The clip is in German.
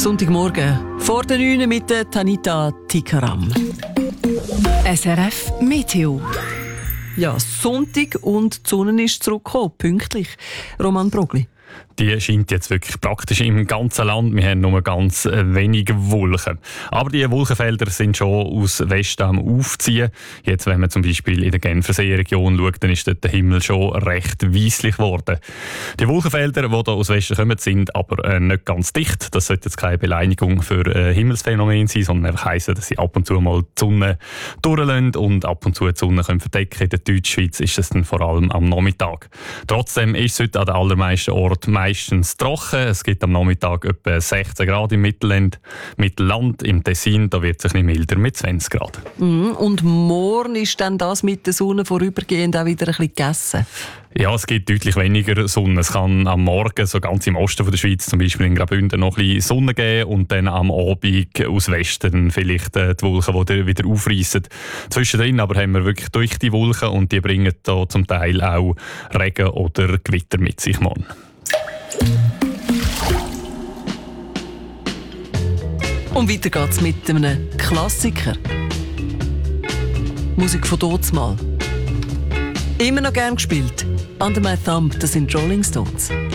Sonntagmorgen vor der 9 mit der Tanita Tikaram. SRF Meteo. Ja, Sonntag und die Sonne ist zurückgekommen, pünktlich. Roman Brogli. Die scheint jetzt wirklich praktisch im ganzen Land. Wir haben nur ganz wenige Wolken. Aber die Wolkenfelder sind schon aus Westen am Aufziehen. Jetzt, wenn man zum Beispiel in der Genfersee-Region schaut, dann ist dort der Himmel schon recht weisslich geworden. Die Wolkenfelder, die hier aus Westen kommen, sind aber nicht ganz dicht. Das sollte jetzt keine Beleidigung für Himmelsphänomen sein, sondern einfach heissen, dass sie ab und zu mal die Sonne durchlassen und ab und zu die Sonne verdecken können. In der Deutschschweiz ist es dann vor allem am Nachmittag. Trotzdem ist es heute an den allermeisten Orten meistens trocken. Es gibt am Nachmittag etwa 16 Grad im Mittelland. Im Tessin, da wird es ein bisschen milder mit 20 Grad. Und morgen ist dann das mit der Sonne vorübergehend auch wieder ein bisschen gegessen? Ja, es gibt deutlich weniger Sonne. Es kann am Morgen, so ganz im Osten der Schweiz, zum Beispiel in Graubünden, noch ein bisschen Sonne geben und dann am Abend aus Westen vielleicht die Wolken, die wieder aufreissen. Zwischendrin aber haben wir wirklich durch die Wolken und die bringen da zum Teil auch Regen oder Gewitter mit sich morgen. Und weiter geht's mit einem Klassiker. Musik von damals. Immer noch gern gespielt. Under My Thumb, das sind Rolling Stones.